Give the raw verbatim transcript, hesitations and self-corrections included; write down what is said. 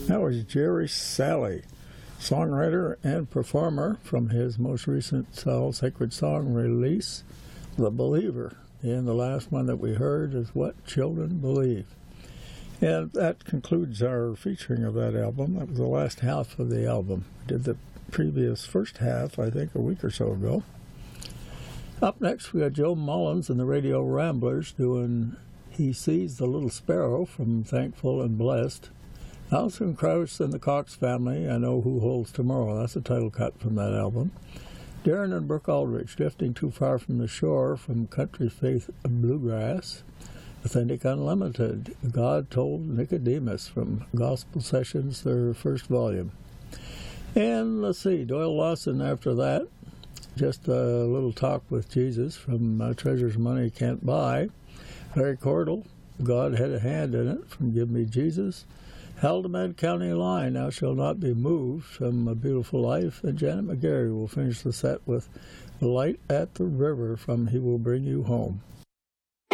That was Jerry Salley, songwriter and performer from his most recent All Sacred Song release, The Believer. And the last one that we heard is What Children Believe. And that concludes our featuring of that album. That was the last half of the album. We did the previous first half, I think, a week or so ago. Up next, we got Joe Mullins and the Radio Ramblers doing He Sees the Little Sparrow from Thankful and Blessed. Alison Krauss and the Cox Family, I Know Who Holds Tomorrow. That's a title cut from that album. Darren and Brooke Aldrich, Drifting Too Far from the Shore from Country Faith Bluegrass. Authentic Unlimited, God Told Nicodemus from Gospel Sessions, their first volume. And let's see, Doyle Lawson after that, just a little talk with Jesus from uh, Treasures Money Can't Buy. Larry Cordell, God Had a Hand in It from Give Me Jesus. Haldimand County Line, Thou Shalt Not Be Moved from A Beautiful Life. And Janet McGarry will finish the set with Light at the River from He Will Bring You Home.